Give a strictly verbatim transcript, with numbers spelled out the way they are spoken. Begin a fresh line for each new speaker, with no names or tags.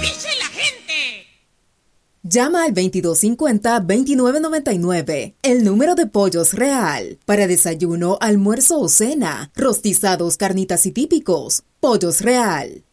dice la gente?
Llama al veintidós cincuenta, veintinueve noventa y nueve, el número de Pollos Real. Para desayuno, almuerzo o cena, rostizados, carnitas y típicos. Pollos Real.